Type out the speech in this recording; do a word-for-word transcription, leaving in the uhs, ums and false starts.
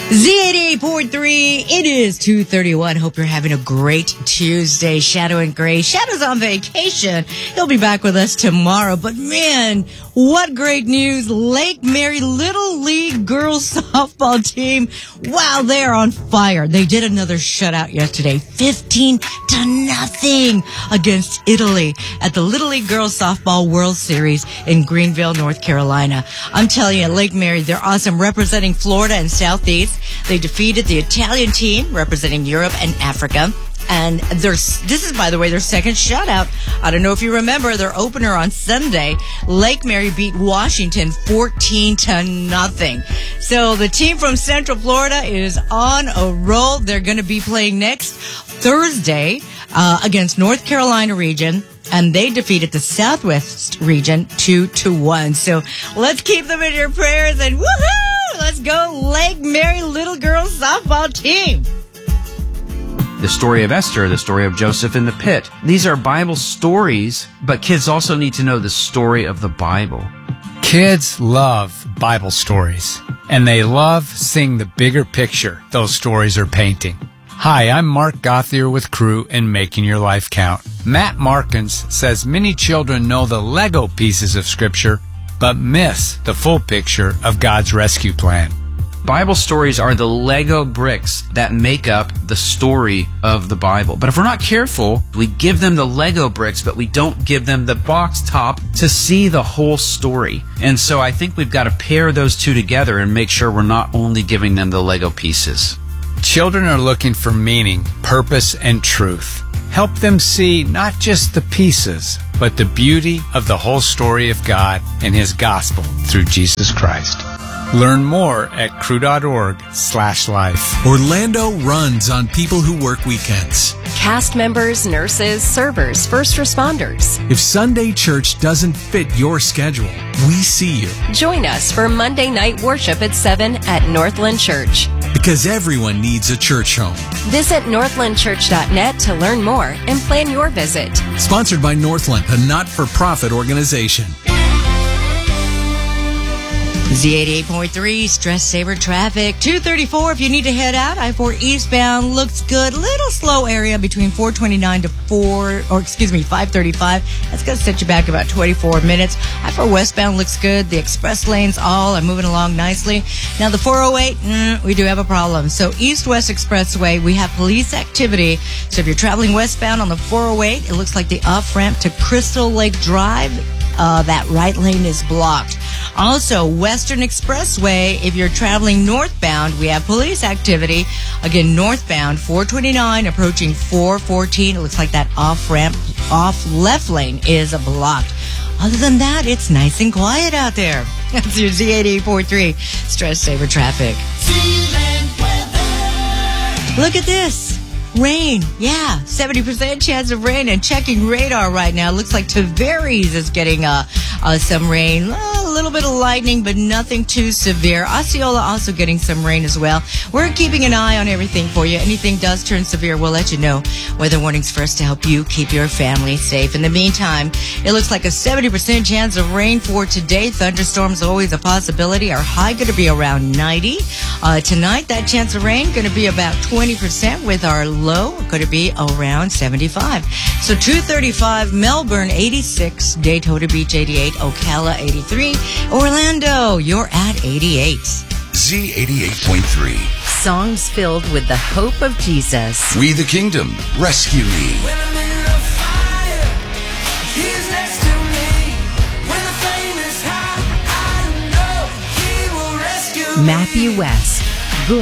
Z eighty-eight point three, it is two thirty-one. Hope you're having a great Tuesday. Shadow and Gray. Shadow's on vacation. He'll be back with us tomorrow. But man, what great news. Lake Mary Little League girls softball team. Wow, they're on fire. They did another shutout yesterday. fifteen to nothing against Italy at the Little League Girls Softball World Series in Greenville, North Carolina. I'm telling you, Lake Mary, they're awesome, representing Florida and Southeast. They defeated the Italian team representing Europe and Africa. And there's, this is, by the way, their second shutout. I don't know if you remember their opener on Sunday. Lake Mary beat Washington fourteen to nothing. So the team from Central Florida is on a roll. They're going to be playing next Thursday uh, against North Carolina region. And they defeated the Southwest region two to one. So let's keep them in your prayers and woohoo! Let's go Lake Mary Little Girls Softball Team. The story of Esther, the story of Joseph in the pit. These are Bible stories, but kids also need to know the story of the Bible. Kids love Bible stories, and they love seeing the bigger picture those stories are painting. Hi, I'm Mark Gothier with Crew in Making Your Life Count. Matt Markins says many children know the Lego pieces of Scripture, but miss the full picture of God's rescue plan. Bible stories are the Lego bricks that make up the story of the Bible. But if we're not careful, we give them the Lego bricks, but we don't give them the box top to see the whole story. And so I think we've got to pair those two together and make sure we're not only giving them the Lego pieces. Children are looking for meaning, purpose, and truth. Help them see not just the pieces, but the beauty of the whole story of God and His gospel through Jesus Christ. Learn more at crew.org slash life. Orlando runs on people who work weekends. Cast members, nurses, servers, first responders. If Sunday church doesn't fit your schedule, we see you. Join us for Monday night worship at seven at Northland Church. Because everyone needs a church home. Visit northland church dot net to learn more and plan your visit. Sponsored by Northland, a not-for-profit organization. Z eighty-eight point three, Stress Saver Traffic. two thirty-four, if you need to head out, I four eastbound looks good. Little slow area between four twenty-nine to four, or excuse me, five thirty-five. That's going to set you back about twenty-four minutes. I four westbound looks good. The express lanes all are moving along nicely. Now the four oh eight, mm, we do have a problem. So east-west expressway, we have police activity. So if you're traveling westbound on the four oh eight, it looks like the off-ramp to Crystal Lake Drive, uh, that right lane is blocked. Also, Western Expressway, if you're traveling northbound, we have police activity. Again, northbound, four twenty-nine, approaching four fourteen. It looks like that off-ramp, off-left lane is blocked. Other than that, it's nice and quiet out there. That's your Z eighty-eight point three Stress Saver Traffic. Look at this. Rain, yeah, seventy percent chance of rain, and checking radar right now. Looks like Tavares is getting uh, uh, some rain, a little bit of lightning, but nothing too severe. Osceola also getting some rain as well. We're keeping an eye on everything for you. Anything does turn severe, we'll let you know. Weather warnings first to help you keep your family safe. In the meantime, it looks like a seventy percent chance of rain for today. Thunderstorms always a possibility. Our high going to be around ninety. Uh, tonight, that chance of rain going to be about twenty percent with our low going to be around seventy-five. So two thirty-five, Melbourne eighty-six, Daytona Beach eighty-eight, Ocala eighty-three, Orlando, you're at eighty-eight. Z eighty-eight point three. Songs filled with the hope of Jesus. We the Kingdom, rescue me. When I'm in the fire, He's next to me. When the flame is high, I know He will rescue me. Matthew West.